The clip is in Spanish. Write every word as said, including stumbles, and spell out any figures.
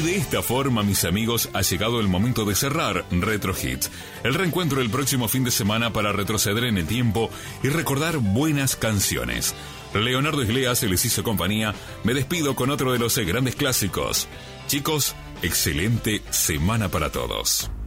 de esta forma, mis amigos, ha llegado el momento de cerrar Retro Hits, el reencuentro el próximo fin de semana para retroceder en el tiempo y recordar buenas canciones. Leonardo Iglea se les hizo compañía. Me despido con otro de los grandes clásicos. Chicos, excelente semana para todos.